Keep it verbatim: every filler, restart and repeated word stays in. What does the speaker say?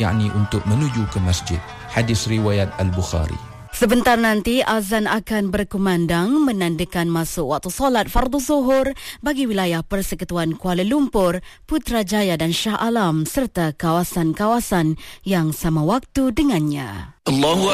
yakni untuk menuju ke masjid. Hadis riwayat Al-Bukhari. Sebentar nanti azan akan berkumandang menandakan masuk waktu solat fardu zuhur bagi wilayah Persekutuan Kuala Lumpur, Putrajaya dan Shah Alam serta kawasan-kawasan yang sama waktu dengannya. Allahu